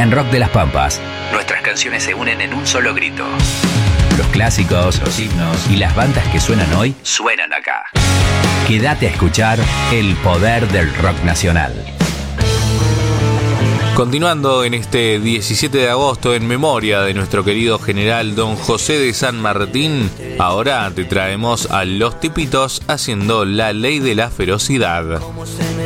En Rock de las Pampas, nuestras canciones se unen en un solo grito. Los clásicos, los himnos y las bandas que suenan hoy suenan acá. Quédate a escuchar el poder del rock nacional. Continuando en este 17 de agosto en memoria de nuestro querido general Don José de San Martín, ahora te traemos a Los Tipitos haciendo La Ley de la Ferocidad.